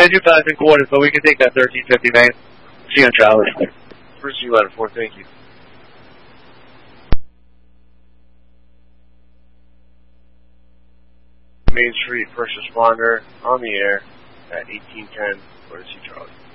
I do 5 3/4, but we can take that 1350 main. See you on Charlie. First you ladder 4, thank you. Main Street, first responder, on the air, at 1810, Florida Sea Charlie.